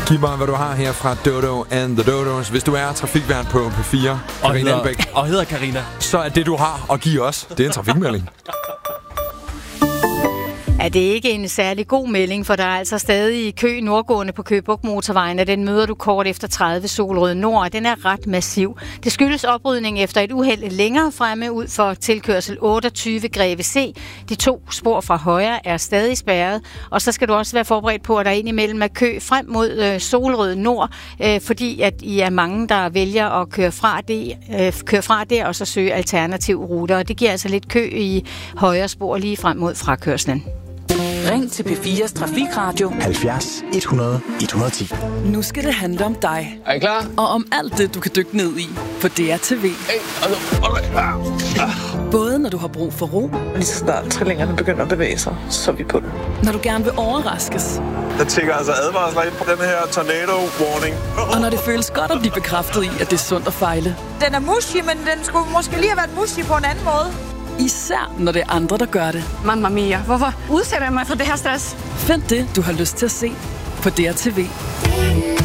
Giv mig, hvad du har her fra Dodo and the Dodos. Hvis du er trafikvært på P4, og hedder Karina, så er det, du har at give os, det er en trafikmelding. Ja, det er ikke en særlig god melding, for der er altså stadig kø nordgående på Køge Bugt Motorvejen, og den møder du kort efter 30 Solrød Nord. Den er ret massiv. Det skyldes oprydning efter et uheld længere fremme ud for tilkørsel 28 Greve C. De 2 spor fra højre er stadig spærret, og så skal du også være forberedt på, at der indimellem er kø frem mod Solrød Nord, fordi at I er mange, der vælger at køre fra det og så søge alternative ruter. Og det giver altså lidt kø i højre spor lige frem mod frakørslen. Ring til P4's Trafikradio 70 100 110. Nu skal det handle om dig. Er I klar? Og om alt det, du kan dykke ned i på DRTV. Både når du har brug for ro, lige så snart trillingerne begynder at bevæge sig, så er vi på den. når du gerne vil overraskes, Jeg tænker altså advarsler ind på den her tornado warning. og når det føles godt at blive bekræftet i, at det er sundt at fejle. Den er mushy, men den skulle måske lige have været mushy på en anden måde. Især når det er andre, der gør det. Mamma mia, hvorfor udsætter jeg mig for det her stress? Find det, du har lyst til at se på DRTV.